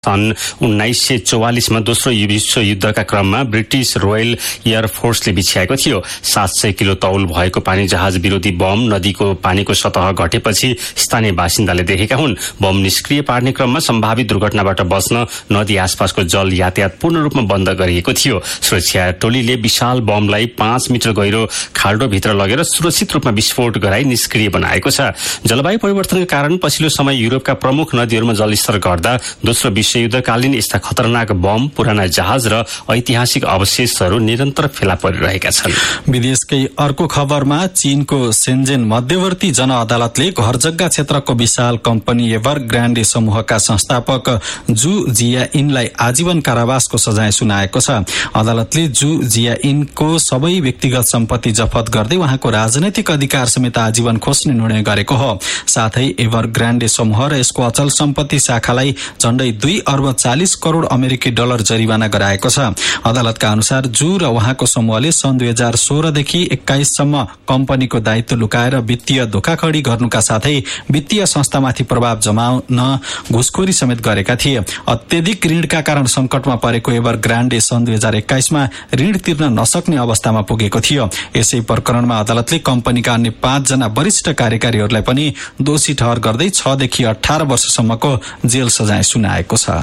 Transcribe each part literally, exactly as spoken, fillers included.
सन् उन्नाइस सय चौवालिसमा दोस्रो विश्व युद्धका क्रममा ब्रिटिस रोयल एयरफोर्सले बिछ्याएको थियो। सात सय किलो तौल भएको पानी जहाज विरोधी बम नदीको पानीको सतह घटेपछि स्थानीय बासिन्दाले देखेका हुन्। बम निष्क्रिय पार्ने क्रममा सम्भावित दुर्घटनाबाट बच्न नदी आसपासको जल यातायात पूर्ण रूपमा बन्द गरिएको थियो। सुरक्षा टोलीले विशाल बमलाई पाँच मिटर गहिरो खाल्डोभित्र लगेर सुरक्षित रूपमा विस्फोट गराई निष्क्रिय बनाएको छ। जलवायु परिवर्तनका कारण पछिल्लो समय युरोपका प्रमुख नदीहरूमा जलस्तर घट्दा दोस्रो विश्व युद्धकालीन यस्ता खतरनाक बम, पुराना जहाज र ऐतिहासिक अवशेषहरू निरन्तर फेला परिरहेका छन्। विदेशकै अर्को खबरमा चीनको सेन्जेन मध्यवर्ती जनअदालतले घरजग्गा क्षेत्रको विशाल कम्पनी एभर ग्रान्डे समूहका संस्थापक जु जियाइनलाई आजीवन कारावासको सजाय सुनाएको छ। अदालतले जु जियाइनको सबै व्यक्तिगत सम्पत्ति जफत गर्दै उहाँको राजनैतिक अधिकार समेत आजीवन खोज्ने निर्णय गरेको हो। साथै एभर ग्रान्डे समूह र यसको अचल सम्पत्ति शाखालाई झण्डै दुई अर्ब चालिस करोड़ अमेरिकी डलर जरिवाना गराएको छ। अदालतका अनुसार जु र उहाँको समूहले सन् दुई हजार सोह्रदेखि एक्काइससम्म कम्पनीको दायित्व लुकाएर वित्तीय धोखाखड़ी गर्नुका साथै वित्तीय संस्थामाथि प्रभाव जमाउन घुसखोरी समेत गरेका थिए। अत्यधिक ऋणका कारण संकटमा परेको एभर ग्रान्डे सन् दुई हजार एक्काइसमा ऋण तिर्न नसक्ने अवस्थामा पुगेको थियो। यसै प्रकरणमा अदालतले कम्पनीका अन्य पाँचजना वरिष्ठ कार्यकारीहरूलाई पनि दोषी ठहर गर्दै छदेखि अठार वर्षसम्मको जेल सजाय सुनाएको छ।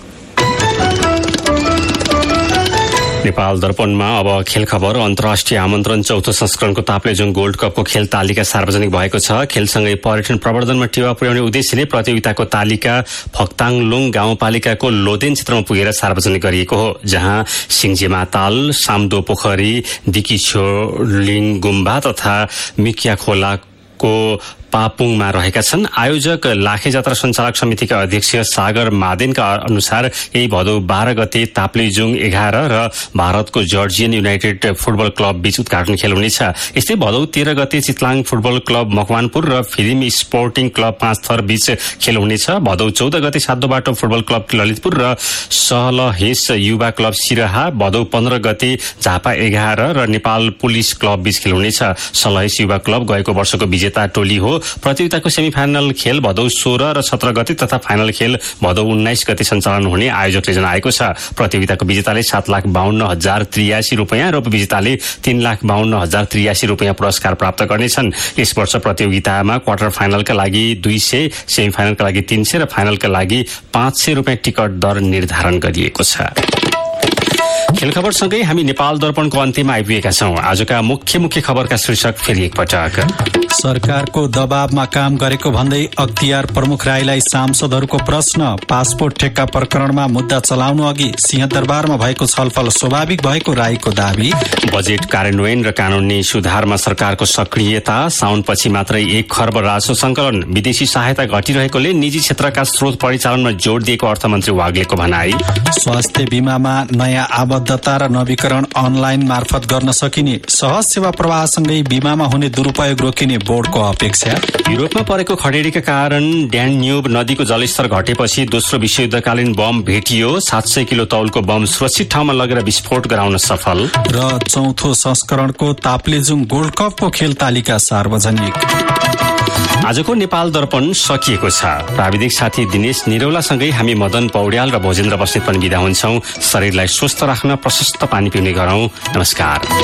नेपाल दर्पणमा अब खेल खबर। अन्तर्राष्ट्रिय आमन्त्रण चौथो संस्करणको ताप्लेजुङ गोल्ड कपको खेल तालिका सार्वजनिक भएको छ। खेलसँगै पर्यटन प्रवर्धनमा टेवा पुर्याउने उद्देश्यले प्रतियोगिताको तालिका फक्ताङलुङ गाउँपालिकाको लोदेन क्षेत्रमा पुगेर सार्वजनिक गरिएको हो, जहाँ सिङ्जेमा ताल, सामदो पोखरी, दिकिछोलिङ गुम्बा तथा मिकिया खोलाको पापुङमा रहेका छन्। आयोजक लाखे जात्रा सञ्चालक समितिका अध्यक्ष सागर मादेनका अनुसार यही भदौ बाह्र गते ताप्लेजुङ एघार र भारतको जर्जियन युनाइटेड फुटबल क्लब बीच उद्घाटन खेल हुनेछ। यस्तै भदौ तेह्र गते चितलाङ फुटबल क्लब मकवानपुर र फिल्म स्पोर्टिङ क्लब पाँच थर बीच खेल हुनेछ। भदौ चौध गते सातो बाटो फुटबल क्लब ललितपुर र सहलहेस युवा क्लब सिरहा, भदौ पन्ध्र गते झापा एघार र नेपाल पुलिस क्लब बीच खेल हुनेछ। सहलहेस युवा क्लब गएको वर्षको विजेता टोली हो। प्रतियोगिताको सेमिफाइनल खेल भदौ सोह्र र सत्र गते तथा फाइनल खेल भदौ उन्नाइस गते सञ्चालन हुने आयोजकले जनाएको छ। प्रतियोगिताको विजेताले सात लाख बाहन्न हजार त्रियासी रुपियाँ र उपविजेताले तीन लाख बाहन्न हजार त्रियासी रुपियाँ पुरस्कार प्राप्त गर्नेछन्। यस वर्ष प्रतियोगितामा क्वार्टर फाइनलका लागि दुई सय, सेमिफाइनलका लागि तीन सय र फाइनलका लागि पाँच सय रुपियाँ टिकट दर निर्धारण गरिएको छ। खेल खबरसँगै हामी नेपाल दर्पणको अन्त्यमा आइपुगेका छौं। आजका मुख्य मुख्य खबरका शीर्षक फेरि एकपटक। सरकारको दबावमा काम गरेको भन्दै अख्तियार प्रमुख राईलाई सांसदहरूको प्रश्न। पासपोर्ट ठेक्का प्रकरणमा मुद्दा चलाउनु अघि सिंहदरबारमा भएको छलफल स्वाभाविक भएको राईको दावी। बजेट कार्यान्वयन र कानूनी सुधारमा सरकारको सक्रियता। साउनपछि मात्रै एक खर्ब राजस्व संकलन। विदेशी सहायता घटिरहेकोले निजी क्षेत्रका स्रोत परिचालनमा जोड़ दिएको अर्थमन्त्री वाग्लेको भनाई। स्वास्थ्य बीमामा नयाँ आबद्धता र नवीकरण अनलाइन मार्फत गर्न सकिने। सहज सेवा प्रवाहसँगै बीमामा हुने दुरूपयोग रोकिने बोर्डको अपेक्षा। युरोपमा परेको खडेरीका कारण ड्यान्यूब नदीको जलस्तर घटेपछि दोस्रो विश्वयुद्धकालीन बम भेटियो। सात सय किलो तौलको बम सुरक्षित ठाउँमा लगेर विस्फोट गराउन सफल। र चौथो संस्करणको ताप्लेजुङ गोल्ड कपको खेल तालिका सार्वजनिक। आजको नेपाल दर्पण सकिएको छ। प्राविधिक साथी दिनेश निरौलासँगै हामी मदन पौड्याल र भोजेन्द्र बस्नेत पनि बिदा हुन्छौं। शरीरलाई स्वस्थ राख्न प्रशस्त पानी पिउने गरौं। नमस्कार।